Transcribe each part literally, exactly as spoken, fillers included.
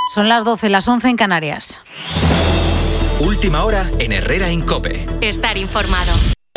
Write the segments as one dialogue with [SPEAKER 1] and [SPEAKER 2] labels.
[SPEAKER 1] Son las doce, las once en Canarias.
[SPEAKER 2] Última hora en Herrera en COPE.
[SPEAKER 3] Estar informado.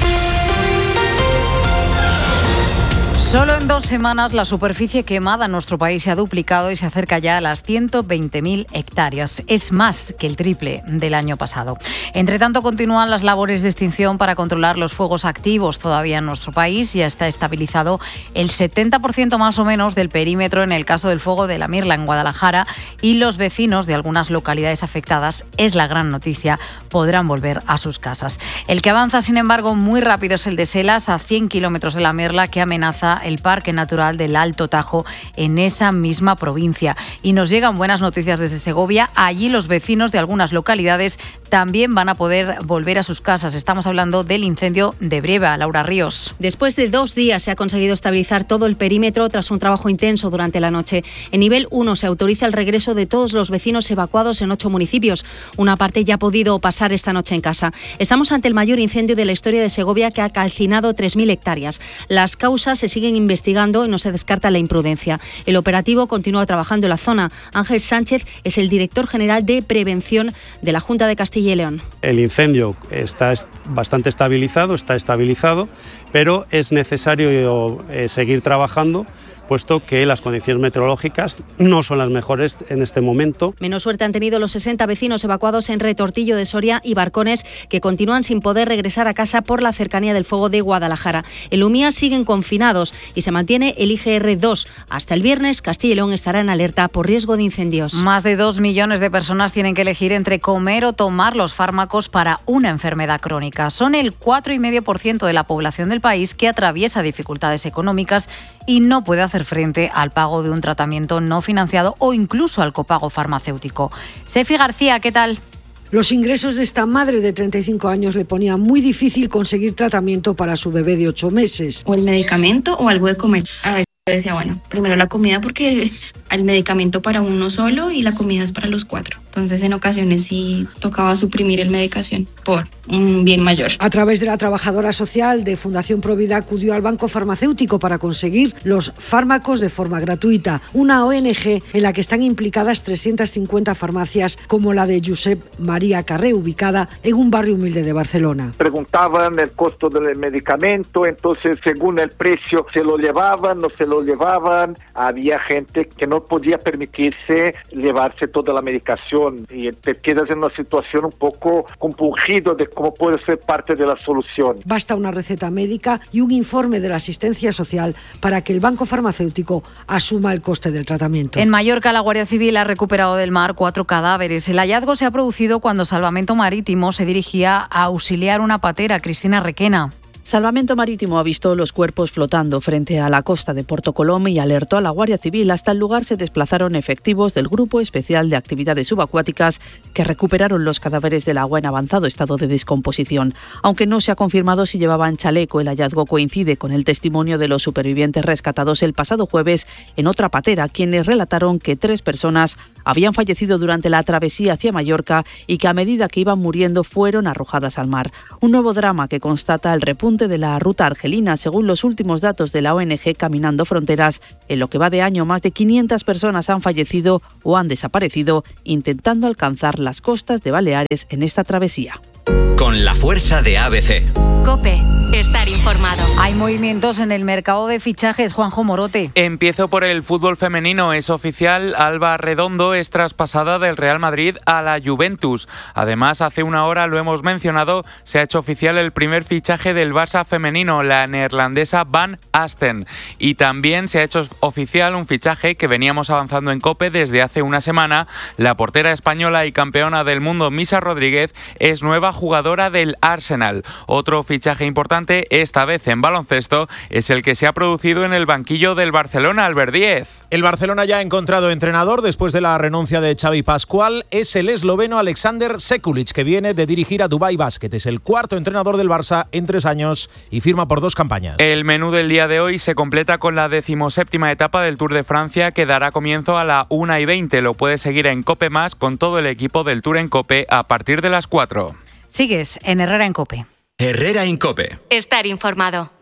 [SPEAKER 1] Solo en dos semanas la superficie quemada en nuestro país se ha duplicado y se acerca ya a las ciento veinte mil hectáreas. Es más que el triple del año pasado. Entre tanto, continúan las labores de extinción para controlar los fuegos activos todavía en nuestro país. Ya está estabilizado el setenta por ciento más o menos del perímetro en el caso del fuego de la Mirla en Guadalajara, y los vecinos de algunas localidades afectadas, es la gran noticia, podrán volver a sus casas. El que avanza, sin embargo, muy rápido es el de Selas, a cien kilómetros de la Mirla, que amenaza el Parque Natural del Alto Tajo en esa misma provincia. Y nos llegan buenas noticias desde Segovia. Allí los vecinos de algunas localidades también van a poder volver a sus casas. Estamos hablando del incendio de Breva. Laura Ríos.
[SPEAKER 4] Después de dos días se ha conseguido estabilizar todo el perímetro tras un trabajo intenso durante la noche. En nivel uno se autoriza el regreso de todos los vecinos evacuados en ocho municipios. Una parte ya ha podido pasar esta noche en casa. Estamos ante el mayor incendio de la historia de Segovia, que ha calcinado tres mil hectáreas. Las causas se siguen investigando y no se descarta la imprudencia. El operativo continúa trabajando en la zona. Ángel Sánchez es el director general de prevención de la Junta de Castilla y León.
[SPEAKER 5] El incendio está bastante estabilizado, está estabilizado, pero es necesario eh, seguir trabajando, puesto que las condiciones meteorológicas no son las mejores en este momento.
[SPEAKER 4] Menos suerte han tenido los sesenta vecinos evacuados en Retortillo de Soria y Barcones, que continúan sin poder regresar a casa por la cercanía del fuego de Guadalajara. En Umía siguen confinados y se mantiene el I G R dos. Hasta el viernes, Castilla y León estará en alerta por riesgo de incendios.
[SPEAKER 1] Más de dos millones de personas tienen que elegir entre comer o tomar los fármacos para una enfermedad crónica. Son el cuatro coma cinco por ciento de la población del país que atraviesa dificultades económicas y no puede hacer frente al pago de un tratamiento no financiado o incluso al copago farmacéutico. Sefi García, ¿qué tal?
[SPEAKER 6] Los ingresos de esta madre de treinta y cinco años le ponían muy difícil conseguir tratamiento para su bebé de ocho meses.
[SPEAKER 7] O el medicamento o algo de comer. A veces decía, bueno, primero la comida, porque el medicamento para uno solo y la comida es para los cuatro. Entonces, en ocasiones sí tocaba suprimir el medicación por un bien mayor.
[SPEAKER 6] A través de la trabajadora social de Fundación Provida acudió al banco farmacéutico para conseguir los fármacos de forma gratuita. Una O N G en la que están implicadas trescientas cincuenta farmacias, como la de Josep María Carré, ubicada en un barrio humilde de Barcelona.
[SPEAKER 8] Preguntaban el costo del medicamento, entonces según el precio se lo llevaban, no se lo llevaban. Había gente que no podía permitirse llevarse toda la medicación y te quedas en una situación un poco compungido de cómo puede ser parte de la solución.
[SPEAKER 6] Basta una receta médica y un informe de la asistencia social para que el banco farmacéutico asuma el coste del tratamiento.
[SPEAKER 1] En Mallorca, la Guardia Civil ha recuperado del mar cuatro cadáveres. El hallazgo se ha producido cuando Salvamento Marítimo se dirigía a auxiliar una patera. Cristina Requena.
[SPEAKER 9] Salvamento Marítimo ha visto los cuerpos flotando frente a la costa de Porto Colom y alertó a la Guardia Civil. Hasta el lugar se desplazaron efectivos del Grupo Especial de Actividades Subacuáticas, que recuperaron los cadáveres del agua en avanzado estado de descomposición. Aunque no se ha confirmado si llevaban chaleco, el hallazgo coincide con el testimonio de los supervivientes rescatados el pasado jueves en otra patera, quienes relataron que tres personas habían fallecido durante la travesía hacia Mallorca y que a medida que iban muriendo fueron arrojadas al mar. Un nuevo drama que constata el repunte de la ruta argelina. Según los últimos datos de la O N G Caminando Fronteras, en lo que va de año más de quinientas personas han fallecido o han desaparecido intentando alcanzar las costas de Baleares en esta travesía.
[SPEAKER 2] Con la fuerza de A B C.
[SPEAKER 3] COPE. Estar informado.
[SPEAKER 1] Hay movimientos en el mercado de fichajes. Juanjo Morote.
[SPEAKER 10] Empiezo por el fútbol femenino. Es oficial, Alba Redondo es traspasada del Real Madrid a la Juventus. Además, hace una hora lo hemos mencionado, se ha hecho oficial el primer fichaje del Barça femenino, la neerlandesa Van Asten. Y también se ha hecho oficial un fichaje que veníamos avanzando en COPE desde hace una semana. La portera española y campeona del mundo, Misa Rodríguez, es nueva jugadora del Arsenal. Otro fichaje importante, esta vez en baloncesto, es el que se ha producido en el banquillo del Barcelona, Albert Díez.
[SPEAKER 11] El Barcelona ya ha encontrado entrenador después de la renuncia de Xavi Pascual. Es el esloveno Alexander Sekulic, que viene de dirigir a Dubai Basket. Es el cuarto entrenador del Barça en tres años y firma por dos campañas.
[SPEAKER 10] El menú del día de hoy se completa con la decimoséptima etapa del Tour de Francia, que dará comienzo a la una y veinte. Lo puedes seguir en COPE Más con todo el equipo del Tour en COPE a partir de las cuatro.
[SPEAKER 1] Sigues en Herrera en COPE.
[SPEAKER 2] Herrera en COPE.
[SPEAKER 3] Estar informado.